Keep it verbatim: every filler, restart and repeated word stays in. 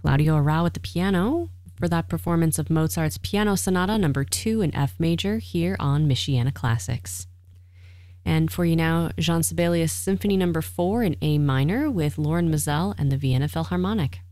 Claudio Arrau at the piano for that performance of Mozart's Piano Sonata number two in F major here on Michiana Classics. And for you now, Jean Sibelius Symphony number four in A minor with Loren Maazel and the Vienna Philharmonic.